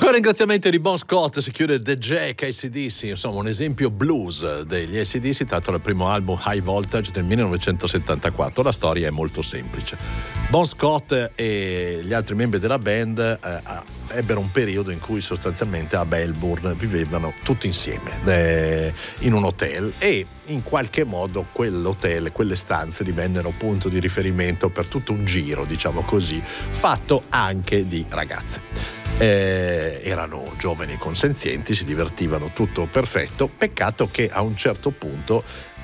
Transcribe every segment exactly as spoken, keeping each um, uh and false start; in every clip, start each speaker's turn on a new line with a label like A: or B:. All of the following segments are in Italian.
A: Con ringraziamenti di Bon Scott si chiude The Jack, A C D C, insomma un esempio blues degli A C D C tratto dal primo album High Voltage del millenovecentosettantaquattro. La storia è molto semplice. Bon Scott e gli altri membri della band eh, ebbero un periodo in cui sostanzialmente a Melbourne vivevano tutti insieme eh, in un hotel, e in qualche modo quell'hotel, quelle stanze divennero punto di riferimento per tutto un giro, diciamo così, fatto anche di ragazze. Eh, erano giovani consenzienti, si divertivano, tutto perfetto. Peccato che a un certo punto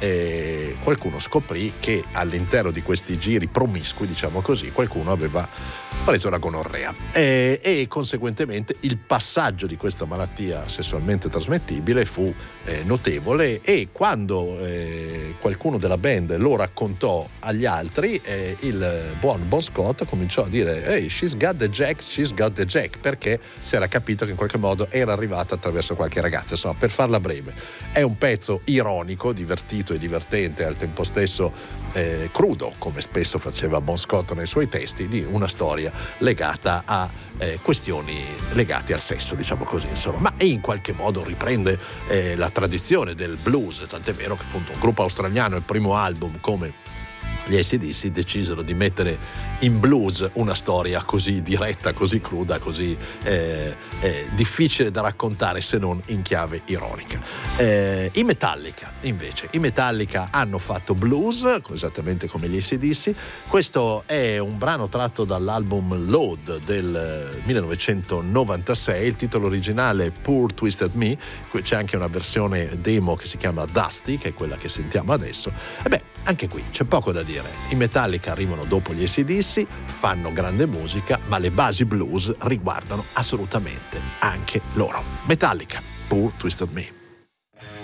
A: eh, qualcuno scoprì che all'interno di questi giri promiscui, diciamo così, qualcuno aveva preso la gonorrea eh, e conseguentemente il passaggio di questa malattia sessualmente trasmettibile fu eh, notevole, e quando eh, qualcuno della band lo raccontò agli altri eh, il buon Bon Scott cominciò a dire hey, she's got the jack, she's got the jack, perché si era capito che in qualche modo era arrivato attraverso qualche ragazza. Insomma, per farla breve, è un pezzo ironico, divertito e divertente, al tempo stesso eh, crudo, come spesso faceva Bon Scott nei suoi testi, di una storia legata a eh, questioni legate al sesso, diciamo così, insomma, ma in qualche modo riprende eh, la tradizione del blues, tant'è vero che appunto un gruppo australiano, il primo album come gli A C D C, decisero di mettere in blues una storia così diretta, così cruda, così eh, eh, difficile da raccontare se non in chiave ironica. Eh, I Metallica invece, i Metallica hanno fatto blues esattamente come gli A C D C. Questo è un brano tratto dall'album Load del millenovecentonovantasei, il titolo originale è Poor Twisted Me, c'è anche una versione demo che si chiama Dusty, che è quella che sentiamo adesso. E beh, anche qui c'è poco da dire. I Metallica arrivano dopo gli A C D C, fanno grande musica, ma le basi blues riguardano assolutamente anche loro. Metallica, Poor Twisted Me.